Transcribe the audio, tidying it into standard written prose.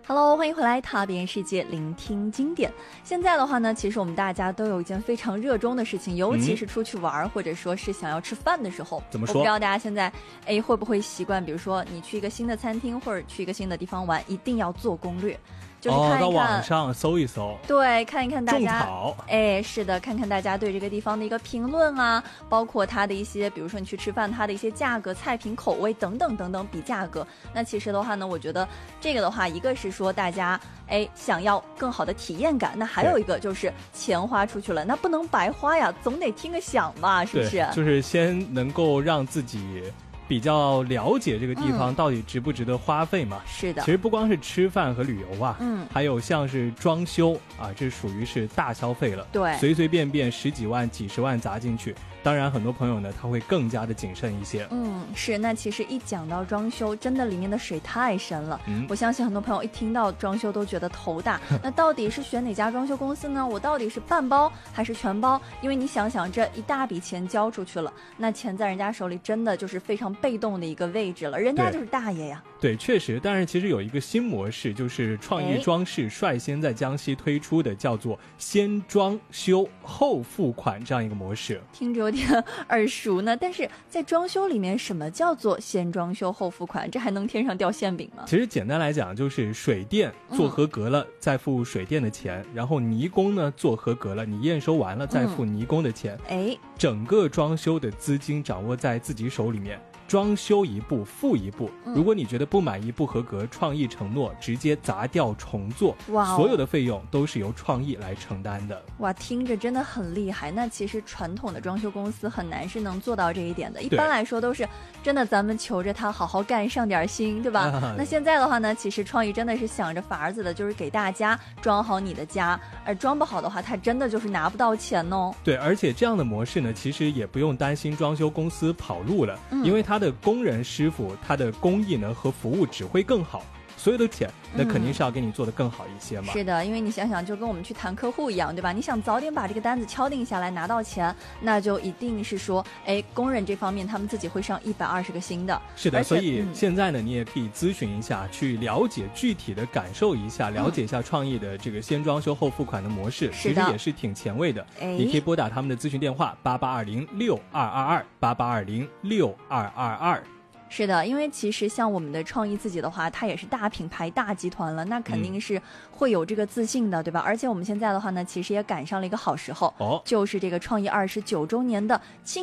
Hello， 欢迎回来，踏遍世界，聆听经典。现在的话呢，其实我们大家都有一件非常热衷的事情，尤其是出去玩，或者说是想要吃饭的时候。 怎么说？ 我不知道大家现在会不会习惯，比如说你去一个新的餐厅或者去一个新的地方玩，一定要做攻略。就是看一看到网上搜一搜， 对，看一看大家， 种草， 是的，看看大家对这个地方的一个评论啊，包括它的一些，比如说你去吃饭，它的一些价格、菜品、口味等等等等，比价格。那其实的话呢，我觉得这个的话，一个是说大家想要更好的体验感，那还有一个就是钱花出去了，那不能白花呀，总得听个响吧，是不是？ 就是先能够让自己比较了解这个地方到底值不值得花费嘛。 是的， 其实不光是吃饭和旅游啊，还有像是装修啊，这属于是大消费了。 对， 随随便便十几万、几十万砸进去。当然很多朋友呢他会更加的谨慎一些。 是，那其实一讲到装修，真的里面的水太深了。我相信很多朋友一听到装修都觉得头大。那到底是选哪家装修公司呢？我到底是半包还是全包？因为你想想，这一大笔钱交出去了，那钱在人家手里真的就是非常被动的一个位置了，人家就是大爷呀。 对，确实。但是其实有一个新模式，就是创意装饰率先在江西推出的，叫做先装修后付款这样一个模式。 听着有点耳熟呢，但是在装修里面，什么叫做先装修后付款？这还能天上掉馅饼吗？ 其实简单来讲，就是水电做合格了，再付水电的钱，然后泥工呢做合格了，你验收完了再付泥工的钱。整个装修的资金掌握在自己手里面。装修一步付一步，如果你觉得不满意不合格，创意承诺直接砸掉重做。所有的费用都是由创意来承担的。 哇，听着真的很厉害。那其实传统的装修公司很难是能做到这一点的，一般来说都是真的咱们求着他好好干，上点心，对吧？那现在的话呢，其实创意真的是想着法子的，就是给大家装好你的家，而装不好的话他真的就是拿不到钱哦。 对，而且这样的模式呢，其实也不用担心装修公司跑路了，因为他的工人师傅他的工艺呢和服务只会更好，所有的钱那肯定是要给你做得更好一些嘛。 是的，因为你想想，就跟我们去谈客户一样，对吧？你想早点把这个单子敲定下来拿到钱，那就一定是说工人这方面他们自己会上120个心的。 是的，所以现在呢你也可以咨询一下，去了解具体的感受一下，了解一下创意的这个先装修后付款的模式，其实也是挺前卫的。你可以拨打他们的咨询电话8820622288206222。 是的，因为其实像我们的创意自己的话，它也是大品牌大集团了，那肯定是会有这个自信的，对吧？而且我们现在的话呢，其实也赶上了一个好时候，就是这个创意29周年的庆